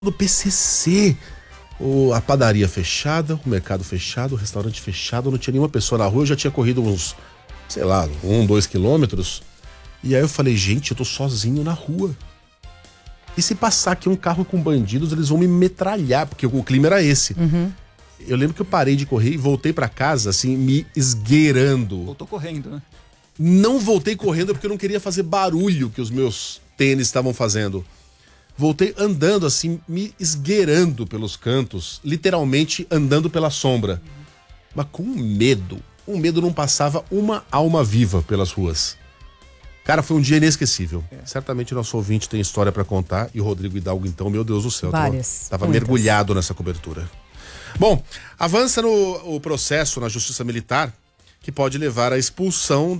do PCC. A padaria fechada, o mercado fechado, o restaurante fechado, não tinha nenhuma pessoa na rua. Eu já tinha corrido uns, 2 quilômetros. E aí eu falei, gente, eu tô sozinho na rua. E se passar aqui um carro com bandidos, eles vão me metralhar, porque o clima era esse. Uhum. Eu lembro que eu parei de correr e voltei pra casa, assim, me esgueirando. Voltou correndo, né? Não voltei correndo porque eu não queria fazer barulho que os meus tênis estavam fazendo. Voltei andando, assim, me esgueirando pelos cantos, literalmente andando pela sombra. Mas com medo. Um medo não passava uma alma viva pelas ruas. Cara, foi um dia inesquecível. Certamente o nosso ouvinte tem história pra contar. E o Rodrigo Hidalgo, então, meu Deus do céu. Várias. Tava mergulhado nessa cobertura. Bom, avança o processo na Justiça Militar que pode levar à expulsão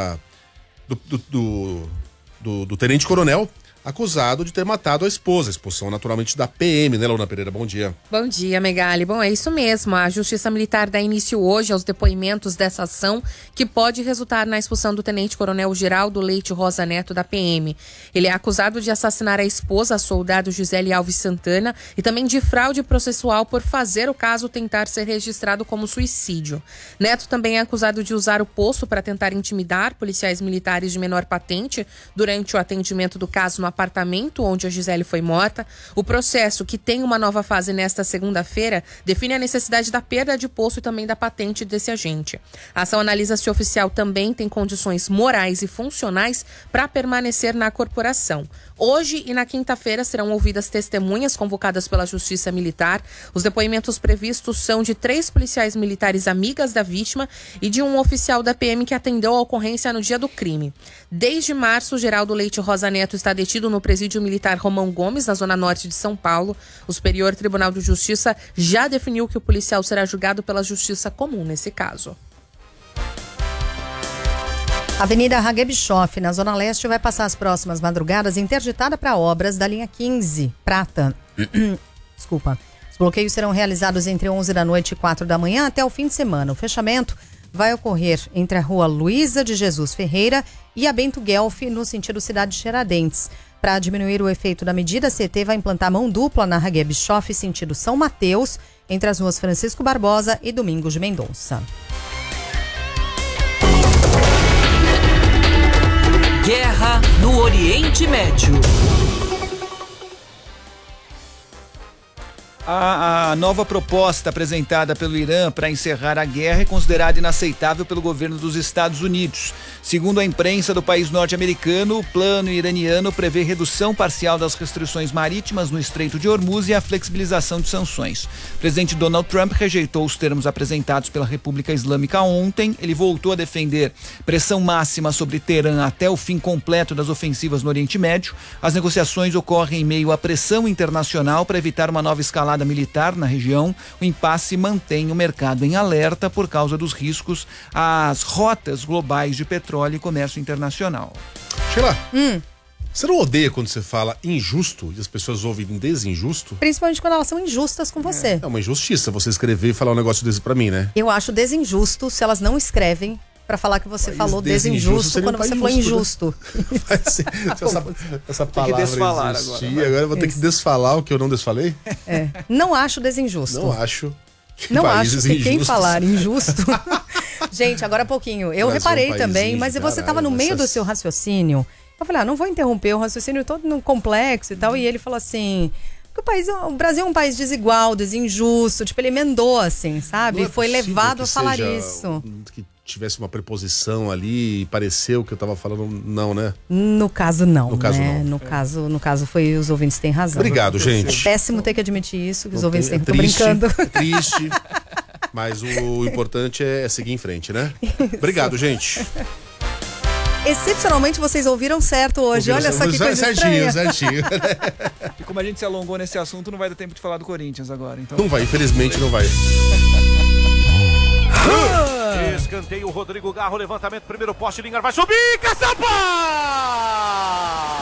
do tenente-coronel acusado de ter matado a esposa. Expulsão naturalmente da PM, né, Luna Pereira? Bom dia. Bom dia, Megali. Bom, é isso mesmo. A Justiça Militar dá início hoje aos depoimentos dessa ação que pode resultar na expulsão do tenente-coronel Geraldo Leite Rosa Neto da PM. Ele é acusado de assassinar a esposa, a soldado Gisele Alves Santana, e também de fraude processual por fazer o caso tentar ser registrado como suicídio. Neto também é acusado de usar o posto para tentar intimidar policiais militares de menor patente durante o atendimento do caso no apartamento onde a Gisele foi morta. O processo, que tem uma nova fase nesta segunda-feira, define a necessidade da perda de posto e também da patente desse agente. A ação analisa se o oficial também tem condições morais e funcionais para permanecer na corporação. Hoje e na quinta-feira serão ouvidas testemunhas convocadas pela Justiça Militar. Os depoimentos previstos são de 3 policiais militares amigas da vítima e de um oficial da PM que atendeu a ocorrência no dia do crime. Desde março, Geraldo Leite Rosa Neto está detido no Presídio Militar Romão Gomes, na zona norte de São Paulo. O Superior Tribunal de Justiça já definiu que o policial será julgado pela Justiça Comum nesse caso. A Avenida Hagia Bischoff, na Zona Leste, vai passar as próximas madrugadas interditada para obras da linha 15, Prata. Desculpa. Os bloqueios serão realizados entre 11 da noite e 4 da manhã até o fim de semana. O fechamento vai ocorrer entre a rua Luísa de Jesus Ferreira e a Bento Guelph, no sentido Cidade de Tiradentes. Para diminuir o efeito da medida, a CT vai implantar mão dupla na Hagia Bischoff, sentido São Mateus, entre as ruas Francisco Barbosa e Domingos de Mendonça. Guerra no Oriente Médio. A nova proposta apresentada pelo Irã para encerrar a guerra é considerada inaceitável pelo governo dos Estados Unidos. Segundo a imprensa do país norte-americano, o plano iraniano prevê redução parcial das restrições marítimas no Estreito de Hormuz e a flexibilização de sanções. O presidente Donald Trump rejeitou os termos apresentados pela República Islâmica ontem. Ele voltou a defender pressão máxima sobre Teherã até o fim completo das ofensivas no Oriente Médio. As negociações ocorrem em meio à pressão internacional para evitar uma nova escalada militar na região. O impasse mantém o mercado em alerta por causa dos riscos às rotas globais de petróleo e comércio internacional. Sheila, você não odeia quando você fala injusto e as pessoas ouvem desinjusto? Principalmente quando elas são injustas com você. É uma injustiça você escrever e falar um negócio desse pra mim, né? Eu acho desinjusto se elas não escrevem para falar que você falou desinjusto quando você falou injusto. Essa palavra tem que desfalar existir, agora eu vou ter que desfalar o que eu não desfalei? É. Não acho desinjusto. Não acho. Não acho que quem falar injusto... Gente, agora há pouquinho. Eu reparei também, mas você estava no meio do seu raciocínio. Eu falei, não vou interromper o raciocínio todo no complexo e tal. E ele falou assim... O Brasil é um país desigual, desinjusto. Tipo, ele emendou assim, sabe? E foi levado a falar isso. Que tivesse uma preposição ali e pareceu que eu tava falando, não, né? No caso, não. No caso, né? não. No caso, foi os ouvintes têm razão. Obrigado, gente. É péssimo ter que admitir isso, que os ouvintes têm. Tô brincando. É triste, mas o importante é seguir em frente, né? Obrigado, gente. Excepcionalmente, vocês ouviram certo hoje. Olha só que coisa estranha. Certinho. E como a gente se alongou nesse assunto, não vai dar tempo de falar do Corinthians agora. Então... Não vai, infelizmente não vai. Escanteio, Rodrigo Garro, levantamento, primeiro poste, Lingard vai subir, caçapa!